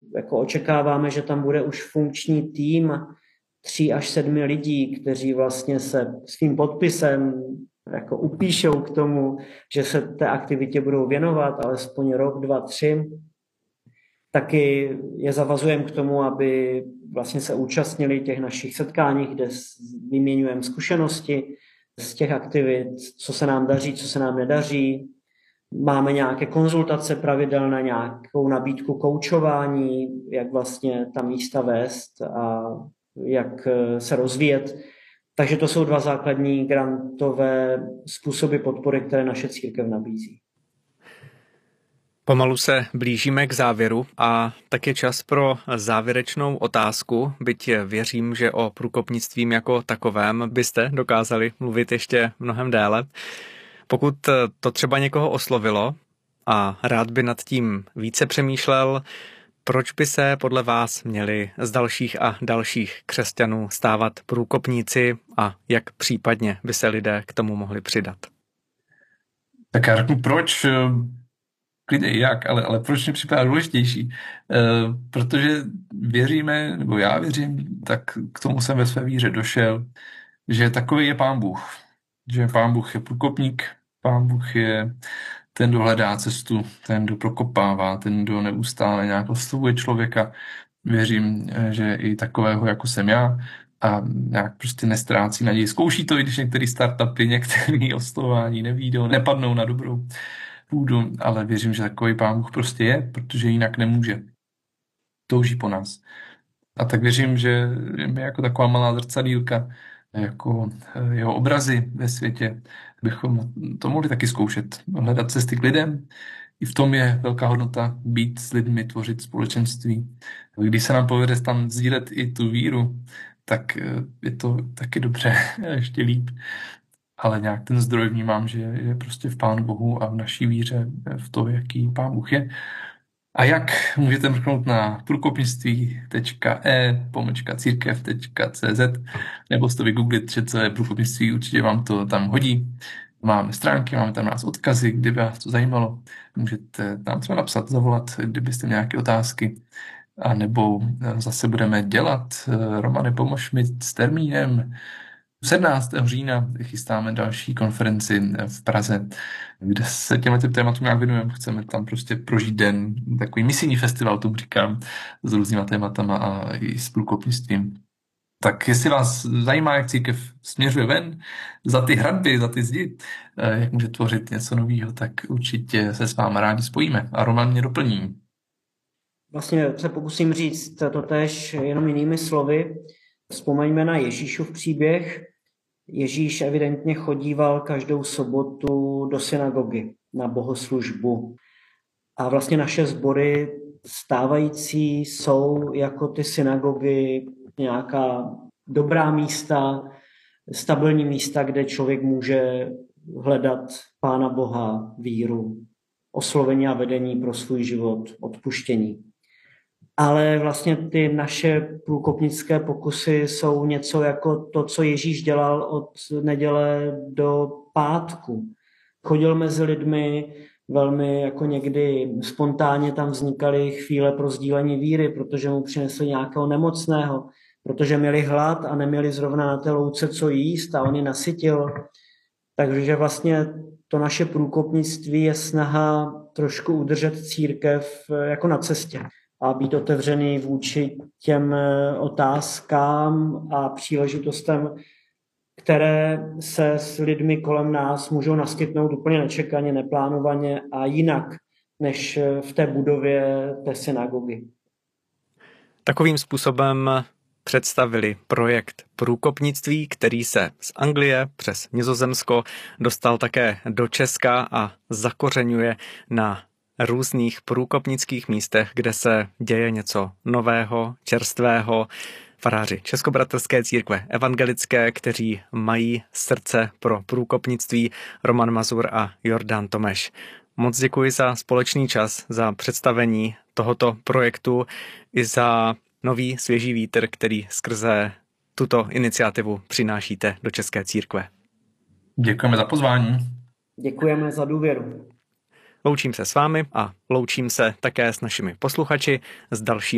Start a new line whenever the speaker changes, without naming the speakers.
jako očekáváme, že tam bude už funkční tým 3 až 7 lidí, kteří vlastně se svým podpisem jako upíšou k tomu, že se té aktivitě budou věnovat alespoň rok, 2, 3. Taky je zavazujeme k tomu, aby vlastně se účastnili těch našich setkání, kde vyměňujeme zkušenosti z těch aktivit, co se nám daří, co se nám nedaří. Máme nějaké konzultace pravidelné, nějakou nabídku koučování, jak vlastně ta místa vést a jak se rozvíjet. Takže to jsou 2 základní grantové způsoby podpory, které naše církev nabízí.
Pomalu se blížíme k závěru a tak je čas pro závěrečnou otázku, byť věřím, že o průkopnictvím jako takovém byste dokázali mluvit ještě mnohem déle. Pokud to třeba někoho oslovilo a rád by nad tím více přemýšlel, proč by se podle vás měli z dalších a dalších křesťanů stávat průkopníci a jak případně by se lidé k tomu mohli přidat?
Tak já řeknu proč, klidně i jak, ale proč mi připadá důležitější? Protože věříme, nebo já věřím, tak k tomu jsem ve své víře došel, že takový je Pán Bůh. Že Pán Bůh je průkopník, Pán Bůh je ten, kdo hledá cestu, ten, kdo prokopává, ten, kdo neustále nějak oslovuje člověka. Věřím, že i takového, jako jsem já, a nějak prostě nestrácí naději. Zkouší to, i když některé startupy, některé oslovování nevídou, nepadnou na dobrou půdu, ale věřím, že takový Pán Bůh prostě je, protože jinak nemůže. Touží po nás. A tak věřím, že my jako taková malá zrcadýlka, jako jeho obrazy ve světě, bychom to mohli taky zkoušet. Hledat cesty k lidem. I v tom je velká hodnota být s lidmi, tvořit společenství. Když se nám povede tam sdílet i tu víru, tak je to taky dobře, ještě líp. Ale nějak ten zdroj vnímám, že je prostě v Pánu Bohu a v naší víře, v to, jaký Pán Bůh je. A jak můžete mrknout na průkopnictví.e/církev.cz nebo si to vygooglit, že co je průkopnictví, určitě vám to tam hodí. Máme stránky, máme tam nás odkazy, kdyby vás to zajímalo. Můžete nám třeba napsat, zavolat, kdybyste měli nějaké otázky. A nebo zase budeme dělat. Romane, pomož mi s termínem. 17. října chystáme další konferenci v Praze, kde se těmhle tématům nějak věnujeme. Chceme tam prostě prožít den, takový misijní festival, tomu říkám, s různýma tématama a i s průkopnictvím. Tak jestli vás zajímá, jak církev směřuje ven, za ty hradby, za ty zdi, jak může tvořit něco nového, tak určitě se s vámi rádi spojíme. A Roman mě doplní.
Vlastně se pokusím říct to též jenom jinými slovy. Vzpomeňme na Ježíšův příběh. Ježíš evidentně chodíval každou sobotu do synagogy na bohoslužbu. A vlastně naše sbory stávající jsou jako ty synagogy nějaká dobrá místa, stabilní místa, kde člověk může hledat Pána Boha, víru, oslovení a vedení pro svůj život, odpuštění. Ale vlastně ty naše průkopnické pokusy jsou něco jako to, co Ježíš dělal od neděle do pátku. Chodil mezi lidmi, velmi jako někdy spontánně tam vznikaly chvíle pro sdílení víry, protože mu přinesli nějakého nemocného, protože měli hlad a neměli zrovna na té louce co jíst a on je nasytil. Takže vlastně to naše průkopnictví je snaha trošku udržet církev jako na cestě a být otevřený vůči těm otázkám a příležitostem, které se s lidmi kolem nás můžou naskytnout úplně nečekaně, neplánovaně a jinak než v té budově té synagogy.
Takovým způsobem představili projekt průkopnictví, který se z Anglie přes Nizozemsko dostal také do Česka a zakořeňuje na různých průkopnických místech, kde se děje něco nového, čerstvého. Faráři Českobratrské církve evangelické, kteří mají srdce pro průkopnictví, Roman Mazur a Jordan Tomeš. Moc děkuji za společný čas, za představení tohoto projektu i za nový svěží vítr, který skrze tuto iniciativu přinášíte do České církve.
Děkujeme za pozvání.
Děkujeme za důvěru.
Loučím se s vámi a loučím se také s našimi posluchači s dalším